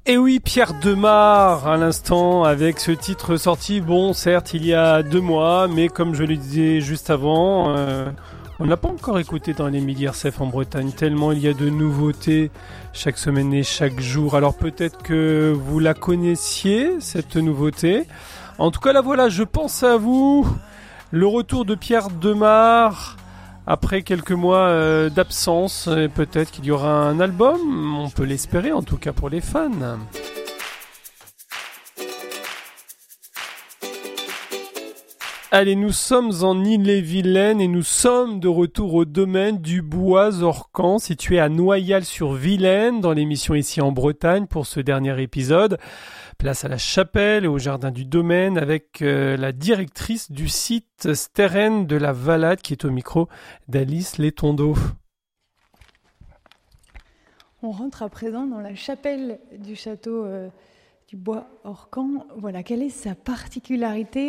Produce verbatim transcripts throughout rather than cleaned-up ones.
Et oui, Pierre Demar, à l'instant, avec ce titre sorti, bon, certes, il y a deux mois, mais comme je le disais juste avant, euh, on n'a pas encore écouté dans les Midi R C F en Bretagne, tellement il y a de nouveautés chaque semaine et chaque jour. Alors peut-être que vous la connaissiez, cette nouveauté. En tout cas, là voilà, je pense à vous. Le retour de Pierre Demar, après quelques mois euh, d'absence, et peut-être qu'il y aura un album, on peut l'espérer en tout cas pour les fans. Allez, nous sommes en Ille-et-Vilaine et nous sommes de retour au domaine du Bois-Orcan, situé à Noyal-sur-Vilaine, dans l'émission Ici en Bretagne pour ce dernier épisode. Place à la chapelle et au jardin du domaine avec euh, la directrice du site Stérène de la Valade qui est au micro d'Alice Letondeau. On rentre à présent dans la chapelle du château euh, du Bois-Orcan. Voilà, quelle est sa particularité ?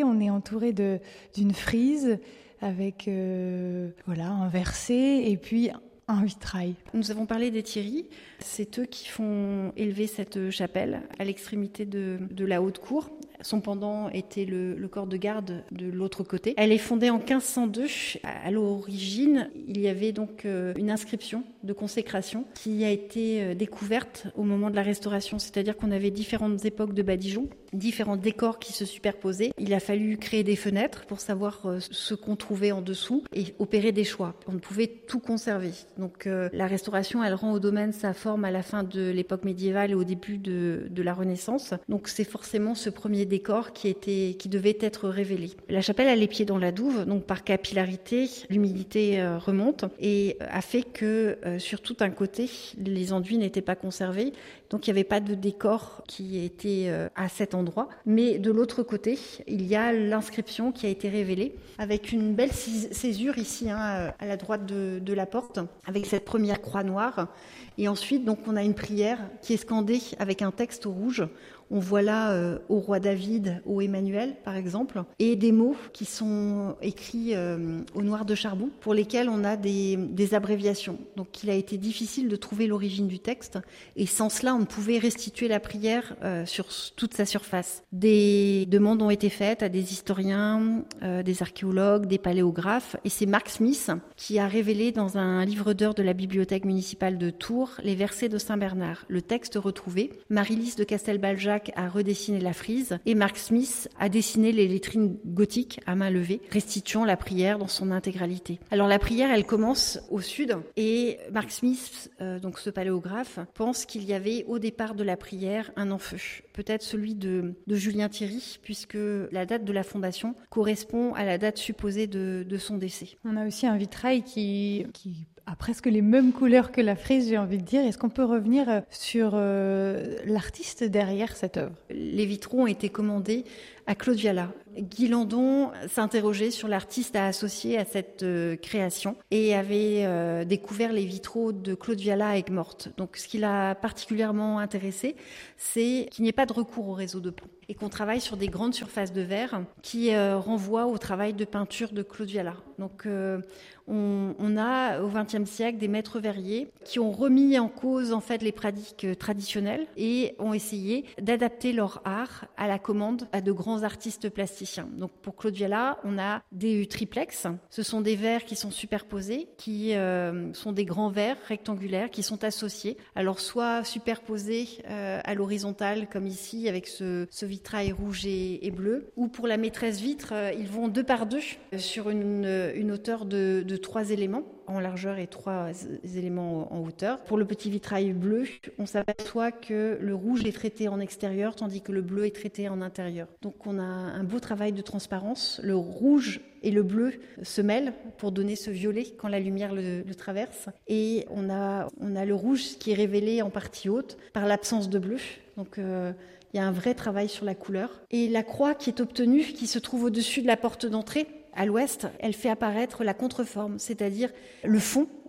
On est entouré de, d'une frise avec euh, voilà, un verset et puis un vitrail. Nous avons parlé des Thierry. C'est eux qui font élever cette chapelle à l'extrémité de, de la haute cour. Son pendant était le, le corps de garde de l'autre côté. Elle est fondée en quinze cent deux. À l'origine, il y avait donc une inscription de consécration qui a été découverte au moment de la restauration. C'est-à-dire qu'on avait différentes époques de badigeons, différents décors qui se superposaient. Il a fallu créer des fenêtres pour savoir ce qu'on trouvait en dessous et opérer des choix. On ne pouvait tout conserver. Donc euh, la restauration, elle rend au domaine sa forme à la fin de l'époque médiévale et au début de, de la Renaissance. Donc c'est forcément ce premier décor qui, était, qui devait être révélé. La chapelle a les pieds dans la douve, donc par capillarité, l'humidité euh, remonte et a fait que euh, sur tout un côté, les enduits n'étaient pas conservés. Donc il n'y avait pas de décor qui était euh, à cet endroit. Mais de l'autre côté, il y a l'inscription qui a été révélée avec une belle césure ici, hein, à la droite de, de la porte, avec cette première croix noire. Et ensuite, donc, on a une prière qui est scandée avec un texte rouge. On voit là euh, au roi David, au Emmanuel, par exemple, et des mots qui sont écrits euh, au noir de charbon, pour lesquels on a des, des abréviations. Donc, il a été difficile de trouver l'origine du texte, et sans cela, on ne pouvait restituer la prière euh, sur toute sa surface. Des demandes ont été faites à des historiens, euh, des archéologues, des paléographes, et c'est Mark Smith qui a révélé dans un livre d'heures de la bibliothèque municipale de Tours les versets de Saint Bernard. Le texte retrouvé, Marie-Lise de Castelbaljac a redessiné la frise et Mark Smith a dessiné les lettrines gothiques à main levée, restituant la prière dans son intégralité. Alors la prière, elle commence au sud et Mark Smith, euh, donc ce paléographe, pense qu'il y avait au départ de la prière un en-feu, peut-être celui de, de Julien Thierry, puisque la date de la fondation correspond à la date supposée de, de son décès. On a aussi un vitrail qui... qui... a presque les mêmes couleurs que la frise, j'ai envie de dire. Est-ce qu'on peut revenir sur euh, l'artiste derrière cette œuvre ? Les vitraux ont été commandés à Claude Viala. Guy Landon s'interrogeait sur l'artiste à associer à cette euh, création et avait euh, découvert les vitraux de Claude Viala à Aigues-Mortes. Donc ce qui l'a particulièrement intéressé, c'est qu'il n'y ait pas de recours au réseau de plomb et qu'on travaille sur des grandes surfaces de verre qui euh, renvoient au travail de peinture de Claude Viala. Donc euh, on, on a au vingtième siècle des maîtres verriers qui ont remis en cause en fait les pratiques traditionnelles et ont essayé d'adapter leur art à la commande à de grands artistes plasticiens. Donc pour Claude Viala, on a des triplex. Ce sont des verres qui sont superposés, qui euh, sont des grands verres rectangulaires qui sont associés. Alors soit superposés euh, à l'horizontale comme ici avec ce, ce vitrail rouge et, et bleu, ou pour la maîtresse vitre, euh, ils vont deux par deux euh, sur une, une hauteur de, de trois éléments en largeur et trois éléments en hauteur. Pour le petit vitrail bleu, on s'aperçoit que le rouge est traité en extérieur tandis que le bleu est traité en intérieur. Donc on a un beau travail de transparence. Le rouge et le bleu se mêlent pour donner ce violet quand la lumière le, le traverse. Et on a, on a le rouge qui est révélé en partie haute par l'absence de bleu. Donc euh, il y a un vrai travail sur la couleur. Et la croix qui est obtenue, qui se trouve au-dessus de la porte d'entrée, à l'ouest, elle fait apparaître la contreforme, c'est-à-dire le fond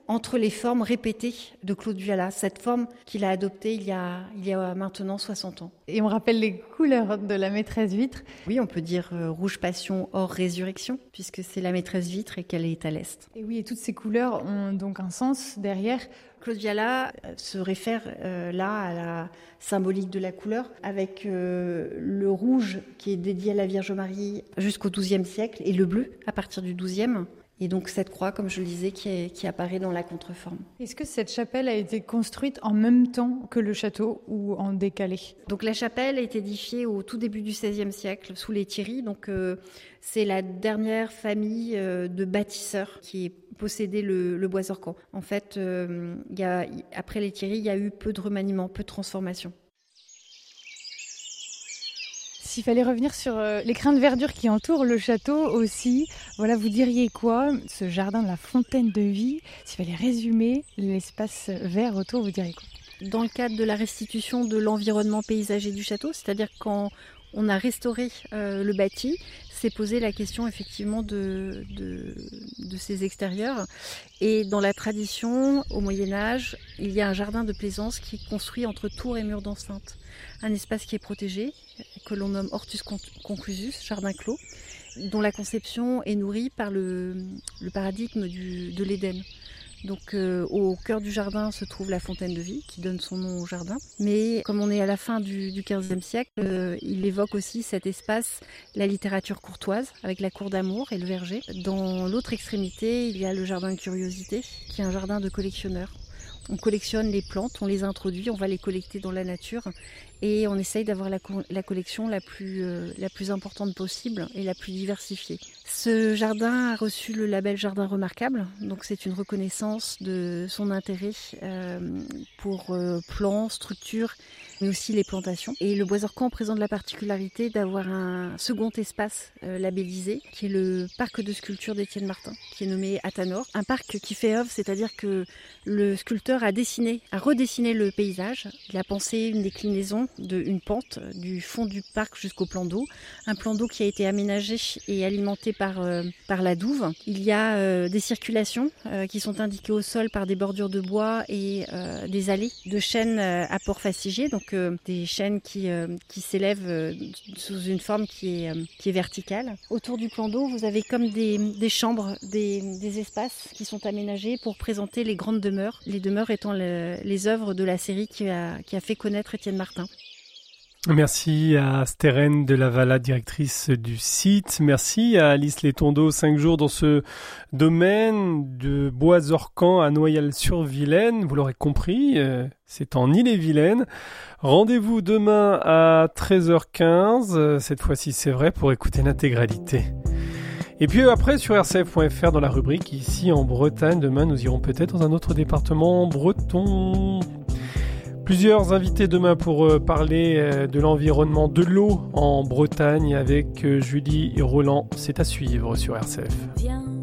entre les formes répétées de Claude Viala, cette forme qu'il a adoptée il y a, il y a maintenant soixante ans. Et on rappelle les couleurs de la maîtresse vitre. Oui, on peut dire euh, rouge passion, or résurrection, puisque c'est la maîtresse vitre et qu'elle est à l'est. Et oui, et toutes ces couleurs ont donc un sens derrière. Claude Viala se réfère euh, là à la symbolique de la couleur, avec euh, le rouge qui est dédié à la Vierge Marie jusqu'au douzième siècle, et le bleu à partir du douzième. Et donc cette croix, comme je le disais, qui, est, qui apparaît dans la contreforme. Est-ce que cette chapelle a été construite en même temps que le château ou en décalé ? Donc la chapelle a été édifiée au tout début du seizième siècle, sous les Thierry. Donc euh, c'est la dernière famille euh, de bâtisseurs qui possédait le, le Bois-Orcan. En fait, euh, y a, après les Thierry, il y a eu peu de remaniements, peu de transformations. S'il fallait revenir sur euh, l'écrin de verdure qui entoure le château aussi, voilà, vous diriez quoi ? Ce jardin de la fontaine de vie, s'il fallait résumer l'espace vert autour, vous diriez quoi ? Dans le cadre de la restitution de l'environnement paysager du château, c'est-à-dire quand on a restauré euh, le bâti, s'est posé la question effectivement de, de, de ses extérieurs. Et dans la tradition, au Moyen-Âge, il y a un jardin de plaisance qui est construit entre tours et murs d'enceinte. Un espace qui est protégé, que l'on nomme Hortus Conclusus, jardin clos, dont la conception est nourrie par le, le paradigme du, de l'Éden. Donc euh, au cœur du jardin se trouve la fontaine de vie qui donne son nom au jardin. Mais comme on est à la fin du, du quinzième siècle, euh, il évoque aussi cet espace, la littérature courtoise avec la cour d'amour et le verger. Dans l'autre extrémité, il y a le jardin de curiosité qui est un jardin de collectionneurs. On collectionne les plantes, on les introduit, on va les collecter dans la nature et on essaye d'avoir la, co- la collection la plus, euh, la plus importante possible et la plus diversifiée. Ce jardin a reçu le label Jardin Remarquable, donc c'est une reconnaissance de son intérêt euh, pour euh, plants, structures, mais aussi les plantations. Et le Bois-Orcan présente la particularité d'avoir un second espace euh, labellisé, qui est le parc de sculpture d'Étienne Martin, qui est nommé Athanor. Un parc qui fait œuvre, c'est-à-dire que le sculpteur a dessiné, a redessiné le paysage. Il a pensé une déclinaison d'une pente du fond du parc jusqu'au plan d'eau. Un plan d'eau qui a été aménagé et alimenté par, euh, par la douve. Il y a euh, des circulations euh, qui sont indiquées au sol par des bordures de bois et euh, des allées de chênes euh, à port fascigé, donc euh, des chênes qui, euh, qui s'élèvent euh, sous une forme qui est, euh, qui est verticale. Autour du plan d'eau, vous avez comme des, des chambres, des, des espaces qui sont aménagés pour présenter les grandes demeures. Les demeures étant le, les œuvres de la série qui a, qui a fait connaître Étienne Martin. Merci à Stérène de la Valla, directrice du site. Merci à Alice Létondo, cinq jours dans ce domaine de Bois-Orcan à Noyal-sur-Vilaine. Vous l'aurez compris, c'est en Ille-et-Vilaine. Rendez-vous demain à treize heures quinze, cette fois-ci c'est vrai, pour écouter l'intégralité. Et puis après sur r c f point f r dans la rubrique Ici en Bretagne, demain nous irons peut-être dans un autre département breton. Plusieurs invités demain pour euh, parler euh, de l'environnement de l'eau en Bretagne avec euh, Julie et Roland. C'est à suivre sur R C F. Viens.